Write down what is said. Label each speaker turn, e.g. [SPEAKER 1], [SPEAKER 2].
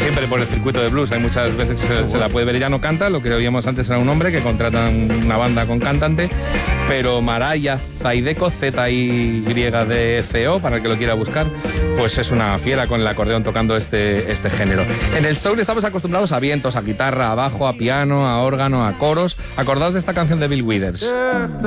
[SPEAKER 1] siempre por el circuito de blues. Hay muchas veces se la puede ver, ella no canta, lo que oíamos antes era un hombre que contratan una banda con cantante, pero Maraya Zaideco, Z-I-Y-D-C-O, para el que lo quiera buscar, pues es una fiera con el acordeón tocando este género. En el soul estamos acostumbrados a vientos, a guitarra, a bajo, a piano, a órgano, a coros. Acordaos de esta canción de Bill Withers.